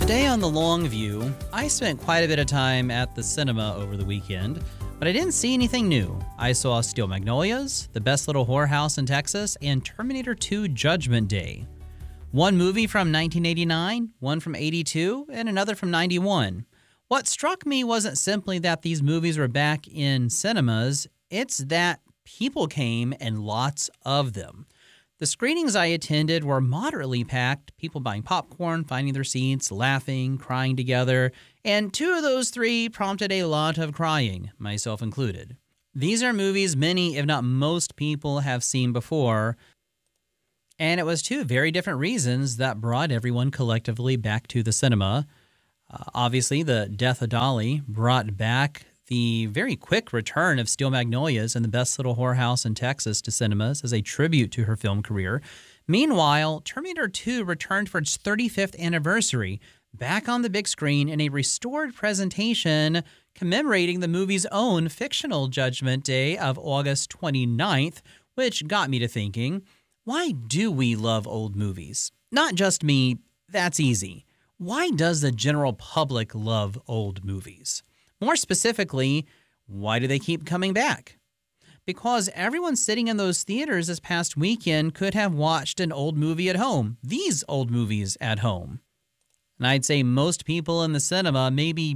Today on The Long View, I spent quite a bit of time at the cinema over the weekend, but I didn't see anything new. I saw Steel Magnolias, The Best Little Whorehouse in Texas, and Terminator 2 Judgment Day. One movie from 1989, one from 82, and another from 91. What struck me wasn't simply that these movies were back in cinemas, it's that people came and lots of them. The screenings I attended were moderately packed, people buying popcorn, finding their seats, laughing, crying together, and two of those three prompted a lot of crying, myself included. These are movies many, if not most people have seen before, and it was two very different reasons that brought everyone collectively back to the cinema. Obviously, the death of Dolly brought back the very quick return of Steel Magnolias and The Best Little Whorehouse in Texas to cinemas as a tribute to her film career. Meanwhile, Terminator 2 returned for its 35th anniversary, back on the big screen in a restored presentation commemorating the movie's own fictional Judgment Day of August 29th, which got me to thinking, why do we love old movies? Not just me, that's easy. Why does the general public love old movies? More specifically, why do they keep coming back? Because everyone sitting in those theaters this past weekend could have watched an old movie at home, these old movies at home. And I'd say most people in the cinema, maybe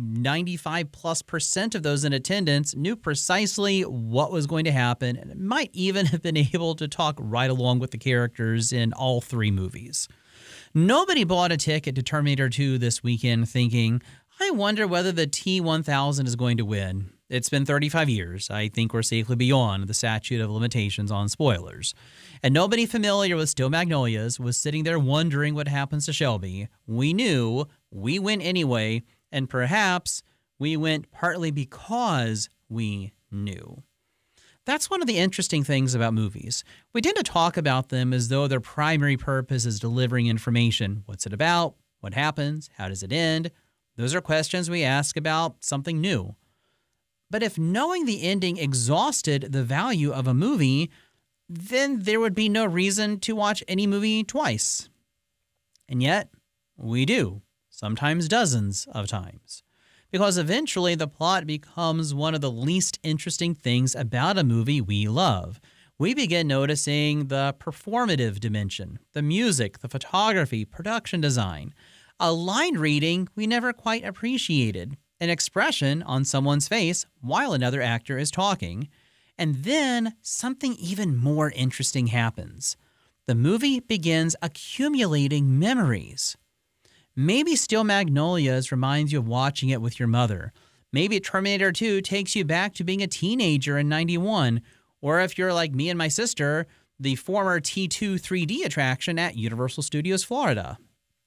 95+% of those in attendance, knew precisely what was going to happen and might even have been able to talk right along with the characters in all three movies. Nobody bought a ticket to Terminator 2 this weekend thinking, I wonder whether the T-1000 is going to win. It's been 35 years. I think we're safely beyond the statute of limitations on spoilers. And nobody familiar with Steel Magnolias was sitting there wondering what happens to Shelby. We knew, we went anyway, and perhaps we went partly because we knew. That's one of the interesting things about movies. We tend to talk about them as though their primary purpose is delivering information. What's it about? What happens? How does it end? Those are questions we ask about something new. But if knowing the ending exhausted the value of a movie, then there would be no reason to watch any movie twice. And yet, we do, sometimes dozens of times. Because eventually the plot becomes one of the least interesting things about a movie we love. We begin noticing the performative dimension, the music, the photography, production design, a line reading we never quite appreciated, an expression on someone's face while another actor is talking, and then something even more interesting happens. The movie begins accumulating memories. Maybe Steel Magnolias reminds you of watching it with your mother. Maybe Terminator 2 takes you back to being a teenager in 91, or if you're like me and my sister, the former T2 3D attraction at Universal Studios Florida.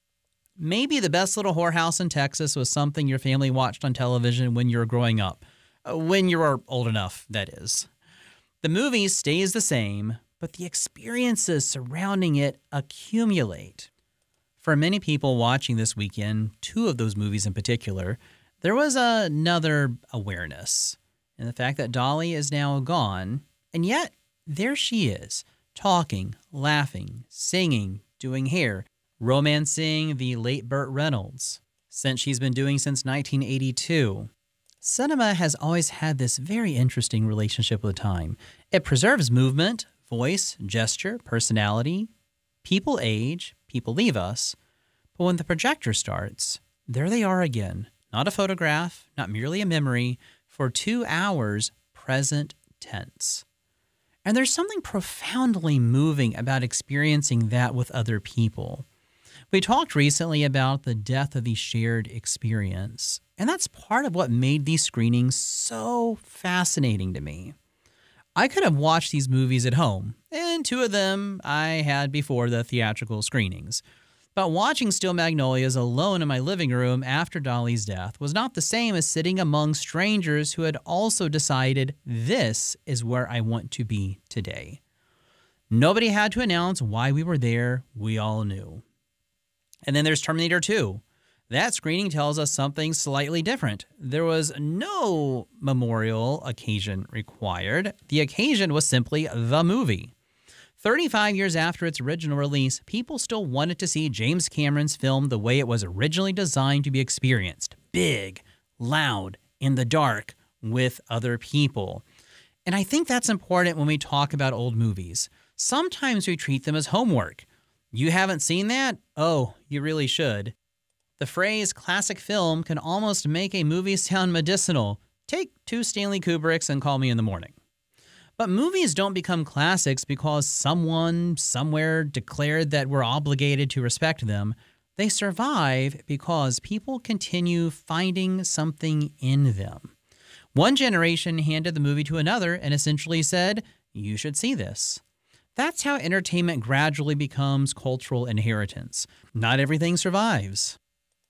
Maybe The Best Little Whorehouse in Texas was something your family watched on television when you were growing up. When you were old enough, that is. The movie stays the same, but the experiences surrounding it accumulate. For many people watching this weekend, two of those movies in particular, there was another awareness in the fact that Dolly is now gone, and yet there she is, talking, laughing, singing, doing hair, romancing the late Burt Reynolds, since she's been doing since 1982. Cinema has always had this very interesting relationship with time. It preserves movement, voice, gesture, personality. People age, people leave us. But when the projector starts, there they are again. Not a photograph, not merely a memory, for 2 hours, present tense. And there's something profoundly moving about experiencing that with other people. We talked recently about the death of the shared experience, and that's part of what made these screenings so fascinating to me. I could have watched these movies at home, and two of them I had before the theatrical screenings. But watching Steel Magnolias alone in my living room after Dolly's death was not the same as sitting among strangers who had also decided this is where I want to be today. Nobody had to announce why we were there, we all knew. And then there's Terminator 2. That screening tells us something slightly different. There was no memorial occasion required. The occasion was simply the movie. 35 years after its original release, people still wanted to see James Cameron's film the way it was originally designed to be experienced. Big, loud, in the dark, with other people. And I think that's important when we talk about old movies. Sometimes we treat them as homework. You haven't seen that? Oh, you really should. The phrase classic film can almost make a movie sound medicinal. Take 2 Stanley Kubricks and call me in the morning. But movies don't become classics because someone somewhere declared that we're obligated to respect them. They survive because people continue finding something in them. One generation handed the movie to another and essentially said, "You should see this." That's how entertainment gradually becomes cultural inheritance. Not everything survives.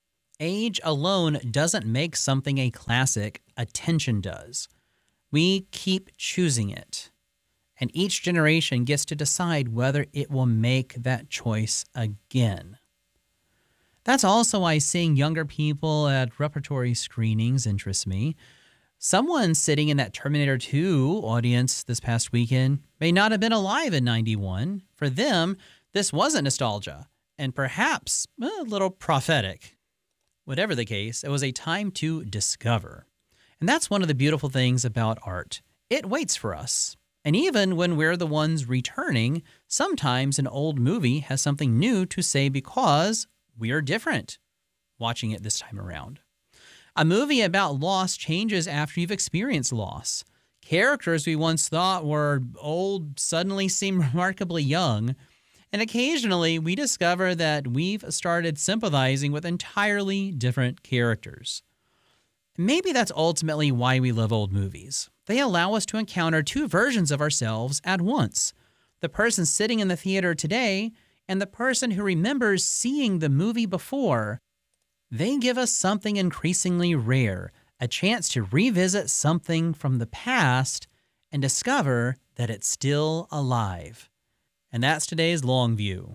Age alone doesn't make something a classic. Attention does. We keep choosing it. And each generation gets to decide whether it will make that choice again. That's also why seeing younger people at repertory screenings interests me. Someone sitting in that Terminator 2 audience this past weekend may not have been alive in 91. For them, this wasn't nostalgia, and perhaps a little prophetic. Whatever the case, it was a time to discover. And that's one of the beautiful things about art. It waits for us. And even when we're the ones returning, sometimes an old movie has something new to say because we're different watching it this time around. A movie about loss changes after you've experienced loss. Characters we once thought were old suddenly seem remarkably young. And occasionally we discover that we've started sympathizing with entirely different characters. Maybe that's ultimately why we love old movies. They allow us to encounter 2 versions of ourselves at once. The person sitting in the theater today and the person who remembers seeing the movie before. They give us something increasingly rare, a chance to revisit something from the past and discover that it's still alive. And that's today's Long View.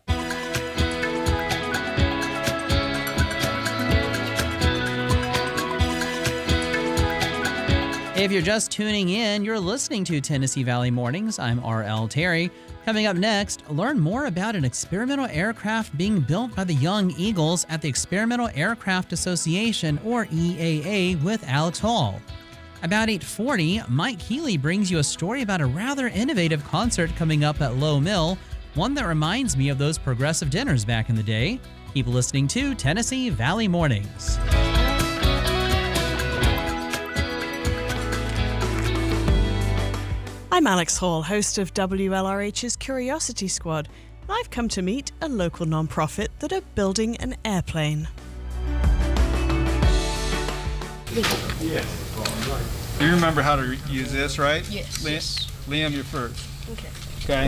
If you're just tuning in, you're listening to Tennessee Valley Mornings. I'm R.L. Terry. Coming up next, learn more about an experimental aircraft being built by the Young Eagles at the Experimental Aircraft Association, or EAA, with Alex Hall. About 8:40, Mike Healy brings you a story about a rather innovative concert coming up at Low Mill, one that reminds me of those progressive dinners back in the day. Keep listening to Tennessee Valley Mornings. I'm Alex Hall, host of WLRH's Curiosity Squad, and I've come to meet a local non-profit that are building an airplane. Yes. You remember how to use this, right? Yes. Liam, you're first. Okay.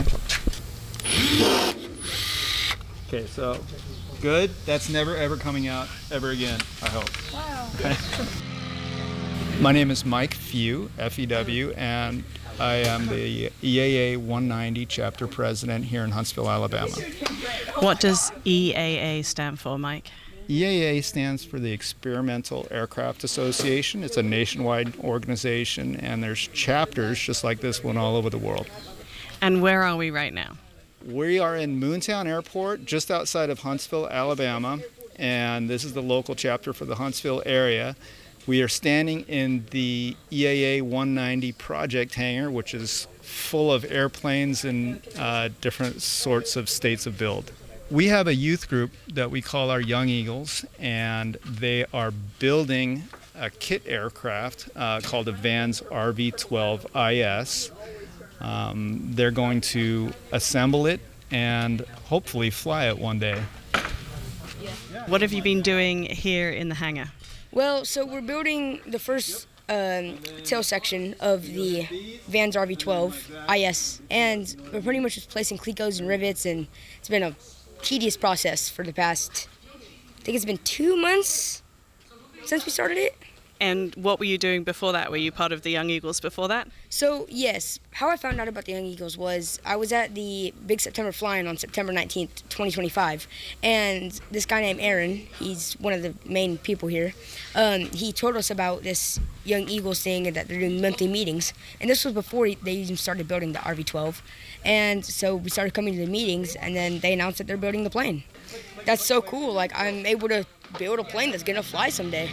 Okay, so good. That's never ever coming out ever again, I hope. Wow. Okay. My name is Mike Few, F-E-W, and I am the EAA 190 chapter president here in Huntsville, Alabama. What does EAA stand for, Mike? EAA stands for the Experimental Aircraft Association. It's a nationwide organization, and there's chapters just like this one all over the world. And where are we right now? We are in Moontown Airport, just outside of Huntsville, Alabama, and this is the local chapter for the Huntsville area. We are standing in the EAA 190 project hangar, which is full of airplanes in different sorts of states of build. We have a youth group that we call our Young Eagles, and they are building a kit aircraft called a Vans RV-12IS. They're going to assemble it and hopefully fly it one day. What have you been doing here in the hangar? Well, so we're building the first tail section of the Vans RV-12 IS, and we're pretty much just placing clecos and rivets, and it's been a tedious process for the past, I think it's been 2 months since we started it. And what were you doing before that? Were you part of the Young Eagles before that? So, yes, how I found out about the Young Eagles was I was at the Big September Flying on September 19th, 2025, and this guy named Aaron, he's one of the main people here, he told us about this Young Eagles thing and that they're doing monthly meetings, and this was before they even started building the RV-12, And so we started coming to the meetings, and then they announced that they're building the plane. That's so cool. Like, I'm able to build a plane that's going to fly someday.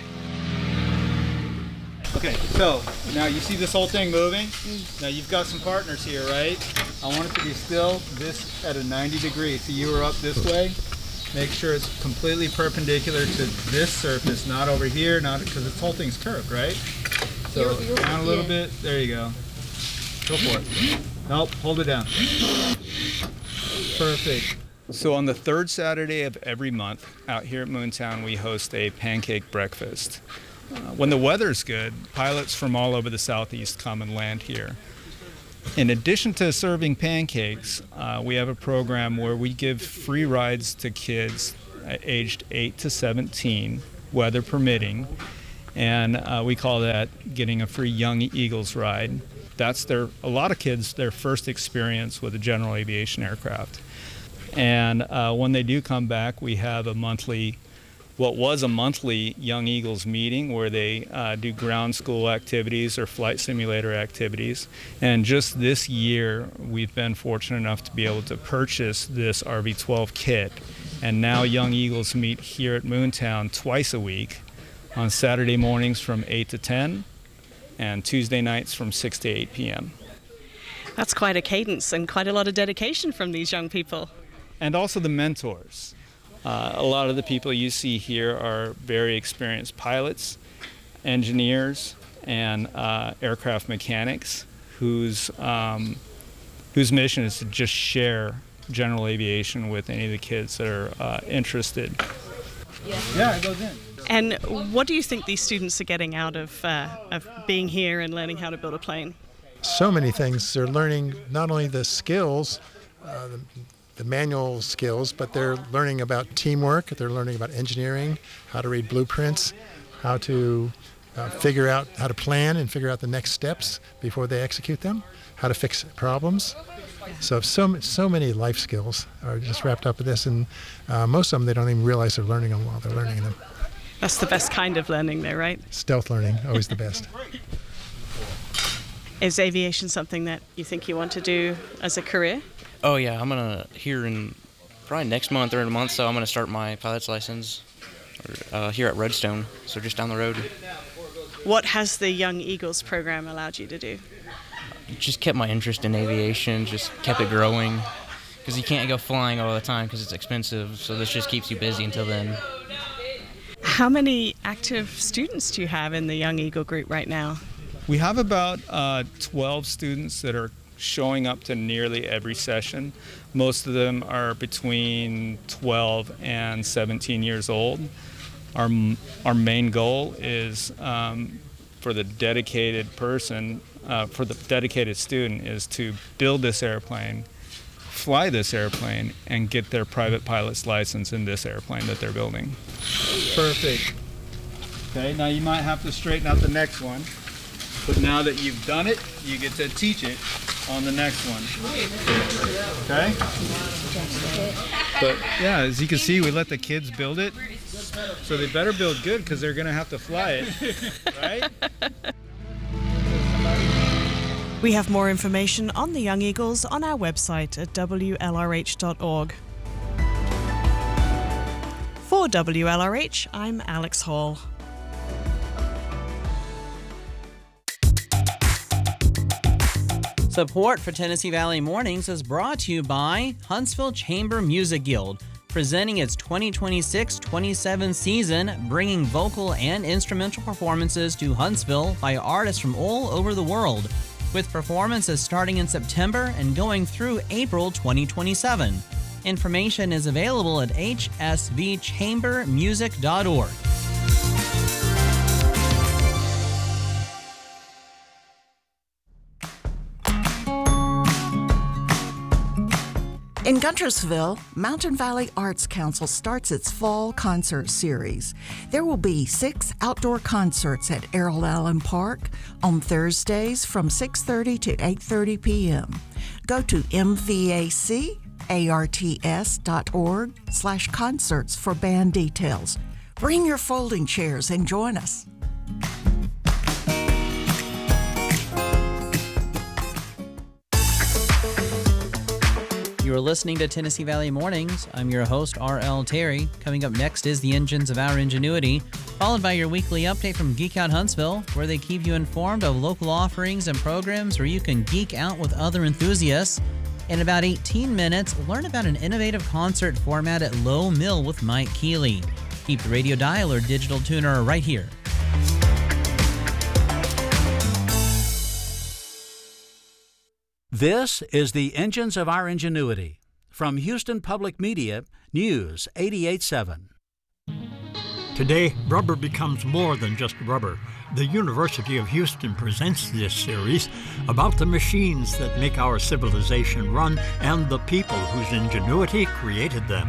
Okay, so now you see this whole thing moving? Now you've got some partners here, right? I want it to be still this at a 90 degree. So you were up this way. Make sure it's completely perpendicular to this surface, not over here, not because this whole thing's curved, right? So down a little bit. There you go. Go for it. Nope, hold it down. Perfect. So on the third Saturday of every month out here at Moontown, we host a pancake breakfast. When the weather's good, pilots from all over the Southeast come and land here. In addition to serving pancakes, we have a program where we give free rides to kids aged 8 to 17, weather permitting, and we call that getting a free Young Eagles ride. That's a lot of kids, their first experience with a general aviation aircraft. And when they do come back, we have what was a monthly Young Eagles meeting where they do ground school activities or flight simulator activities. And just this year, we've been fortunate enough to be able to purchase this RV-12 kit. And now Young Eagles meet here at Moontown twice a week, on Saturday mornings from 8 to 10 and Tuesday nights from 6 to 8 p.m. That's quite a cadence and quite a lot of dedication from these young people. And also the mentors. A lot of the people you see here are very experienced pilots, engineers, and aircraft mechanics whose mission is to just share general aviation with any of the kids that are interested. Yeah, it goes in. And what do you think these students are getting out of being here and learning how to build a plane? So many things. They're learning not only the skills, the manual skills, but they're learning about teamwork, they're learning about engineering, how to read blueprints, how to figure out how to plan and figure out the next steps before they execute them, how to fix problems. So many life skills are just wrapped up with this, and most of them they don't even realize they're learning them while they're learning them. That's the best kind of learning though, right? Stealth learning, always the best. Is aviation something that you think you want to do as a career? Oh yeah, I'm gonna here in probably next month or in a month, so I'm gonna start my pilot's license here at Redstone, so just down the road. What has the Young Eagles program allowed you to do? Just kept my interest in aviation, just kept it growing, because you can't go flying all the time because it's expensive, so this just keeps you busy until then. How many active students do you have in the Young Eagle group right now? We have about 12 students that are showing up to nearly every session. Most of them are between 12 and 17 years old. Our main goal is for the dedicated person, for the dedicated student, is to build this airplane, fly this airplane, and get their private pilot's license in this airplane that they're building. Perfect. Okay, now you might have to straighten out the next one, but now that you've done it, you get to teach it on the next one. Okay? But yeah, as you can see, we let the kids build it, so they better build good because they're going to have to fly it, right? We have more information on the Young Eagles on our website at WLRH.org. For WLRH, I'm Alex Hall. Support for Tennessee Valley Mornings is brought to you by Huntsville Chamber Music Guild, presenting its 2026-27 season, bringing vocal and instrumental performances to Huntsville by artists from all over the world, with performances starting in September and going through April 2027. Information is available at hsvchambermusic.org. In Guntersville, Mountain Valley Arts Council starts its fall concert series. There will be 6 outdoor concerts at Errol Allen Park on Thursdays from 6:30 to 8:30 p.m. Go to mvacarts.org/concerts for band details. Bring your folding chairs and join us. You're listening to Tennessee Valley Mornings. I'm your host, R.L. Terry. Coming up next is the Engines of Our Ingenuity, followed by your weekly update from Geek Out Huntsville, where they keep you informed of local offerings and programs where you can geek out with other enthusiasts. In about 18 minutes, learn about an innovative concert format at Low Mill with Mike Keeley. Keep the radio dial or digital tuner right here. This is the Engines of Our Ingenuity. From Houston Public Media, News 88.7. Today, rubber becomes more than just rubber. The University of Houston presents this series about the machines that make our civilization run and the people whose ingenuity created them.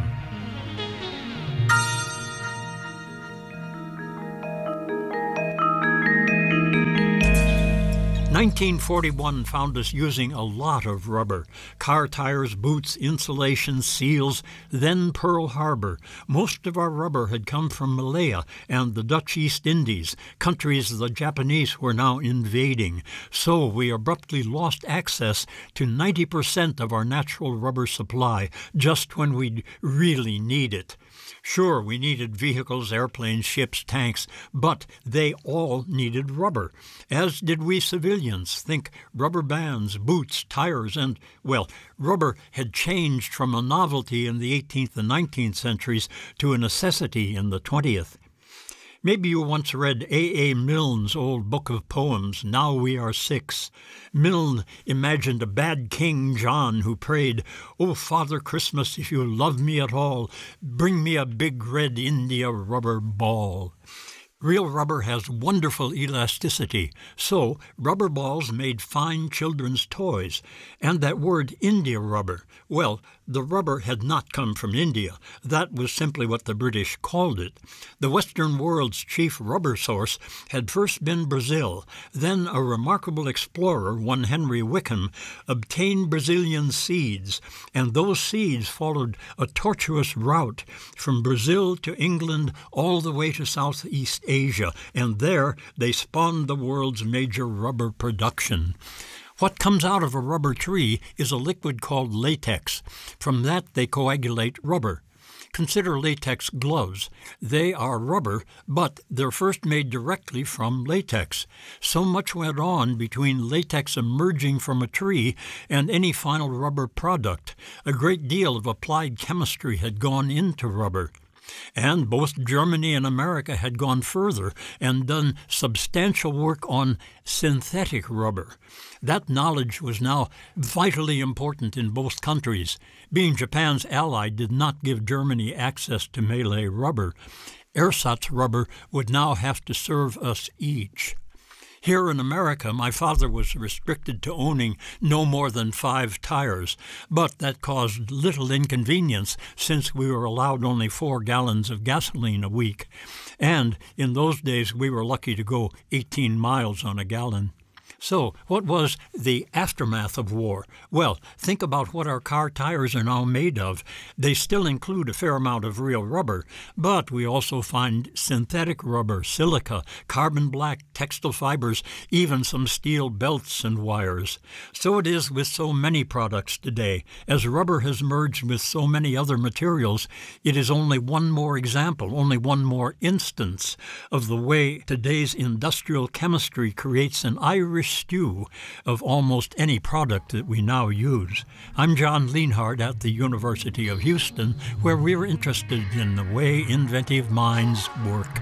1941 found us using a lot of rubber. Car tires, boots, insulation, seals, then Pearl Harbor. Most of our rubber had come from Malaya and the Dutch East Indies, countries the Japanese were now invading. So we abruptly lost access to 90% of our natural rubber supply just when we'd really need it. Sure, we needed vehicles, airplanes, ships, tanks, but they all needed rubber, as did we civilians. Think rubber bands, boots, tires, and, well, rubber had changed from a novelty in the 18th and 19th centuries to a necessity in the 20th. Maybe you once read A.A. Milne's old book of poems, Now We Are Six. Milne imagined a bad King John who prayed, "Oh, Father Christmas, if you love me at all, bring me a big red India rubber ball." Real rubber has wonderful elasticity, so rubber balls made fine children's toys. And that word India rubber, well, the rubber had not come from India. That was simply what the British called it. The Western world's chief rubber source had first been Brazil. Then a remarkable explorer, one Henry Wickham, obtained Brazilian seeds, and those seeds followed a tortuous route from Brazil to England all the way to Southeast Asia, and there they spawned the world's major rubber production. What comes out of a rubber tree is a liquid called latex. From that they coagulate rubber. Consider latex gloves. They are rubber, but they're first made directly from latex. So much went on between latex emerging from a tree and any final rubber product. A great deal of applied chemistry had gone into rubber. And both Germany and America had gone further and done substantial work on synthetic rubber. That knowledge was now vitally important in both countries. Being Japan's ally did not give Germany access to Malay rubber. Ersatz rubber would now have to serve us each. Here in America, my father was restricted to owning no more than 5 tires, but that caused little inconvenience since we were allowed only 4 gallons of gasoline a week. And in those days, we were lucky to go 18 miles on a gallon. So, what was the aftermath of war? Well, think about what our car tires are now made of. They still include a fair amount of real rubber, but we also find synthetic rubber, silica, carbon black, textile fibers, even some steel belts and wires. So it is with so many products today. As rubber has merged with so many other materials, it is only one more example, only one more instance of the way today's industrial chemistry creates an Irish stew of almost any product that we now use. I'm John Lienhardt at the University of Houston, where we're interested in the way inventive minds work.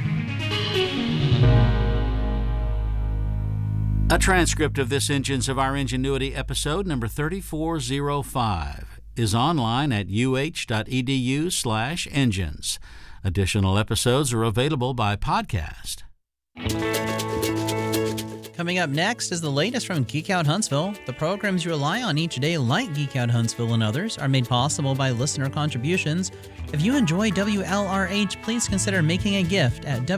A transcript of this Engines of Our Ingenuity episode number 3405 is online at uh.edu/engines. Additional episodes are available by podcast. Coming up next is the latest from Geek Out Huntsville. The programs you rely on each day, like Geek Out Huntsville and others, are made possible by listener contributions. If you enjoy WLRH, please consider making a gift at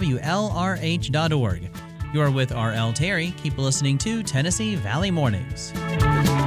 WLRH.org. You are with R.L. Terry. Keep listening to Tennessee Valley Mornings.